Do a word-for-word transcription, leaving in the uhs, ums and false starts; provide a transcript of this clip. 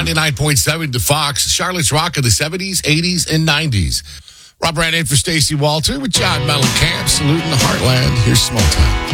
ninety-nine point seven to Fox, Charlotte's Rock of the seventies, eighties, and nineties. Rob Brand in for Stacey Walter with John Mellencamp, saluting the Heartland. Here's Small Town.